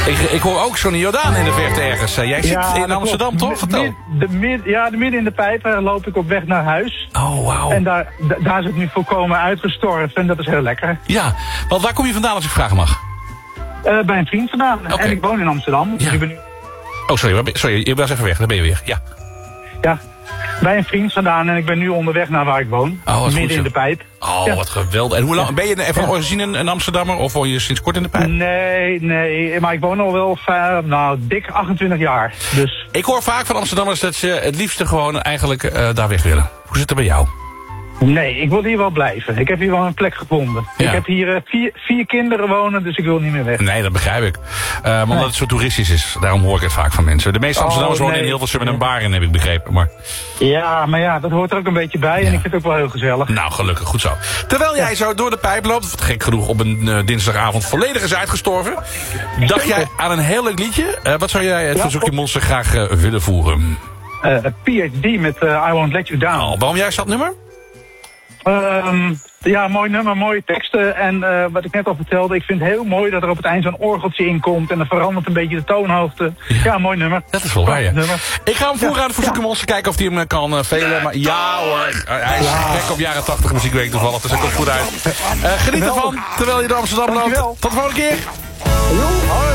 Ik hoor ook Johnny Jordaan in de verte ergens. Jij zit in Amsterdam, toch? Vertel. Midden in de pijpen loop ik op weg naar huis. Oh, wauw. En daar is het nu volkomen uitgestorven en dat is heel lekker. Ja, want waar kom je vandaan als ik vragen mag? Bij een vriend vandaan. Okay. En ik woon in Amsterdam. Dus Ja. ik ben nu... Oh, sorry, je was even weg. Daar ben je weer. Ja. Ja, bij een vriend vandaan en ik ben nu onderweg naar waar ik woon. Midden in de pijp. Oh, ja. Wat geweldig. En hoe lang ben je van origine een Amsterdammer of woon je sinds kort in de pijp? Nee, maar ik woon al wel dik 28 jaar. Dus. Ik hoor vaak van Amsterdammers dat ze het liefste gewoon eigenlijk daar weg willen. Hoe zit het bij jou? Nee, ik wil hier wel blijven. Ik heb hier wel een plek gevonden. Ja. Ik heb hier vier kinderen wonen, dus ik wil niet meer weg. Nee, dat begrijp ik. Omdat het zo toeristisch is. Daarom hoor ik het vaak van mensen. De meeste Amsterdammers wonen in Hilversum met een bar in, heb ik begrepen. Maar... Ja, maar ja, dat hoort er ook een beetje bij. En ik vind het ook wel heel gezellig. Nou, gelukkig. Goed zo. Terwijl jij zo door de pijp loopt, wat gek genoeg op een dinsdagavond volledig is uitgestorven, dacht jij aan een heel leuk liedje. Wat zou jij het verzoekje Monster graag willen voeren? PhD met I Won't Let You Down. Oh, waarom juist dat nummer? Ja, mooi nummer, mooie teksten. En wat ik net al vertelde, ik vind het heel mooi dat er op het eind zo'n orgeltje in komt. En dan verandert een beetje de toonhoogte. Ja, mooi nummer. Dat is wel waar, ja. Ik ga hem voeren aan de verzoekenmonster, kijken of hij hem kan velen. Maar ja hoor, hij is gek op jaren 80 muziek, weet ik toevallig. Dus hij komt goed uit. Geniet ervan, terwijl je door Amsterdam loopt. Tot de volgende keer.